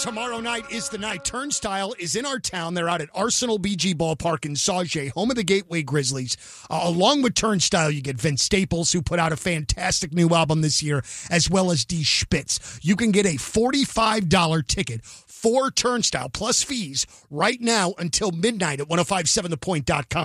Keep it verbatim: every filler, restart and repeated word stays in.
Tomorrow night is the night. Turnstile is in our town. They're out at Arsenal B G Ballpark in Sauget, home of the Gateway Grizzlies. Uh, along with Turnstile, you get Vince Staples, who put out a fantastic new album this year, as well as D. Spitz. You can get a forty-five dollars ticket for Turnstile plus fees right now until midnight at ten fifty-seven the point dot com.